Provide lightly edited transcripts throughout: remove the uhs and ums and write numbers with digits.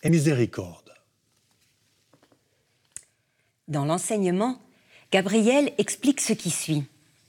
et miséricorde. Dans l'enseignement, Gabriel explique ce qui suit.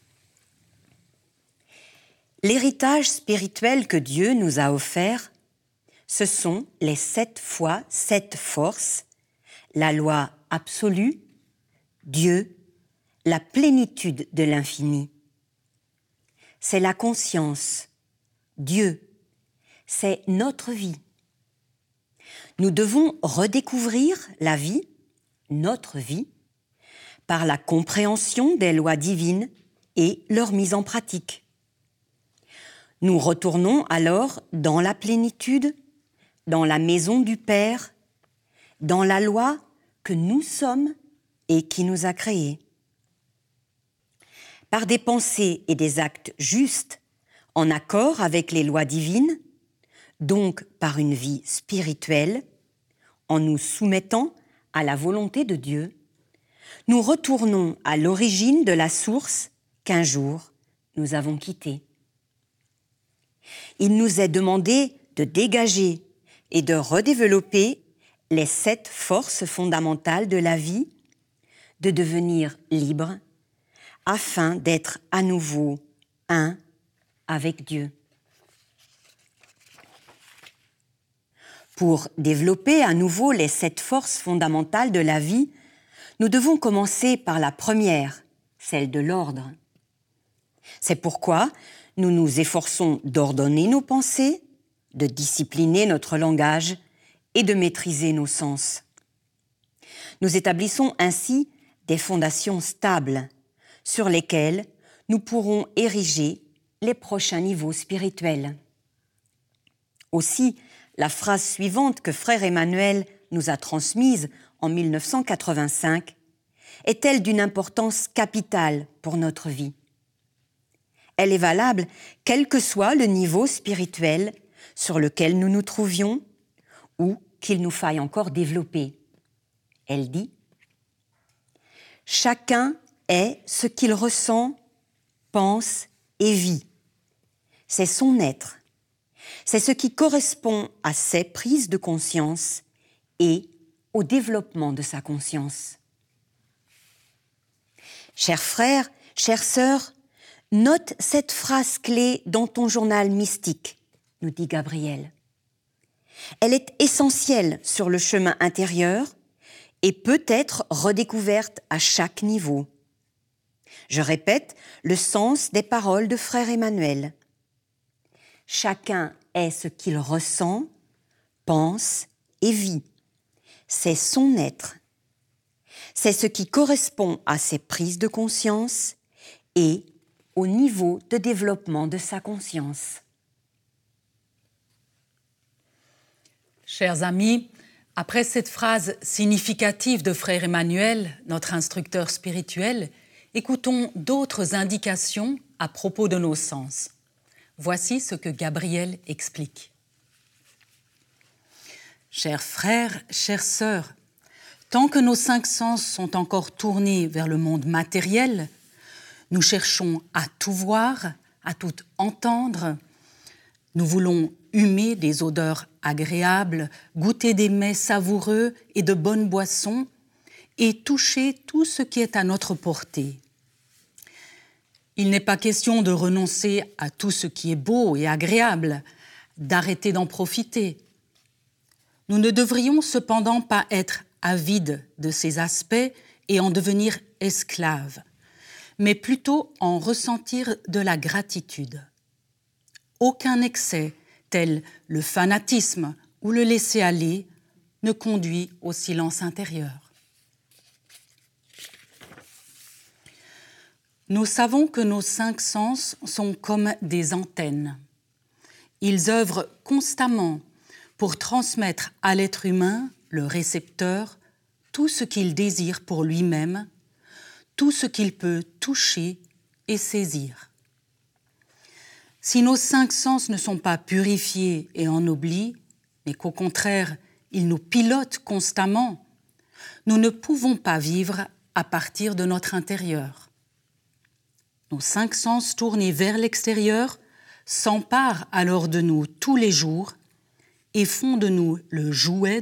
L'héritage spirituel que Dieu nous a offert, ce sont les 7 fois 7 forces, la loi absolue, Dieu, la plénitude de l'infini. C'est la conscience, Dieu, c'est notre vie. Nous devons redécouvrir la vie, notre vie, par la compréhension des lois divines et leur mise en pratique. Nous retournons alors dans la plénitude, dans la maison du Père, dans la loi que nous sommes et qui nous a créés. Par des pensées et des actes justes, en accord avec les lois divines, donc par une vie spirituelle, en nous soumettant à la volonté de Dieu, nous retournons à l'origine de la source qu'un jour nous avons quittée. Il nous est demandé de dégager et de redévelopper les 7 forces fondamentales de la vie, de devenir libre, afin d'être à nouveau un avec Dieu. Pour développer à nouveau les 7 forces fondamentales de la vie, nous devons commencer par la première, celle de l'ordre. C'est pourquoi nous nous efforçons d'ordonner nos pensées, de discipliner notre langage et de maîtriser nos sens. Nous établissons ainsi des fondations stables sur lesquelles nous pourrons ériger les prochains niveaux spirituels. Aussi, la phrase suivante que Frère Emmanuel nous a transmise en 1985 est-elle d'une importance capitale pour notre vie. Elle est valable quel que soit le niveau spirituel sur lequel nous nous trouvions ou qu'il nous faille encore développer. Elle dit « Chacun est ce qu'il ressent, pense et vit. C'est son être. C'est ce qui correspond à ses prises de conscience et au développement de sa conscience. » Chers frères, chères sœurs, note cette phrase clé dans ton journal mystique, nous dit Gabriel. Elle est essentielle sur le chemin intérieur et peut être redécouverte à chaque niveau. Je répète le sens des paroles de Frère Emmanuel. Chacun est ce qu'il ressent, pense et vit. C'est son être. C'est ce qui correspond à ses prises de conscience et au niveau de développement de sa conscience. Chers amis, après cette phrase significative de Frère Emmanuel, notre instructeur spirituel, écoutons d'autres indications à propos de nos sens. Voici ce que Gabriel explique. Chers frères, chères sœurs, tant que nos 5 sens sont encore tournés vers le monde matériel, nous cherchons à tout voir, à tout entendre. Nous voulons humer des odeurs agréables, goûter des mets savoureux et de bonnes boissons et toucher tout ce qui est à notre portée. Il n'est pas question de renoncer à tout ce qui est beau et agréable, d'arrêter d'en profiter. Nous ne devrions cependant pas être avides de ces aspects et en devenir esclaves, mais plutôt en ressentir de la gratitude. Aucun excès, tel le fanatisme ou le laisser-aller, ne conduit au silence intérieur. Nous savons que nos 5 sens sont comme des antennes. Ils œuvrent constamment pour transmettre à l'être humain, le récepteur, tout ce qu'il désire pour lui-même, tout ce qu'il peut toucher et saisir. Si nos 5 sens ne sont pas purifiés et ennoblis, mais qu'au contraire, ils nous pilotent constamment, nous ne pouvons pas vivre à partir de notre intérieur. Nos 5 sens tournés vers l'extérieur s'emparent alors de nous tous les jours et font de nous le jouet